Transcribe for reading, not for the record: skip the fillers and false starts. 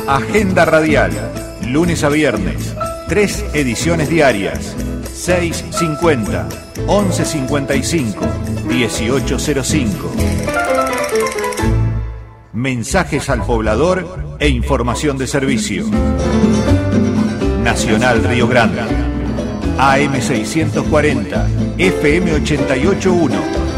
Agenda radial, lunes a viernes, 3 ediciones diarias, 6:50, 11:55, 18:05. Mensajes al poblador e información de servicio. Nacional Río Grande, AM 640, FM 88.1.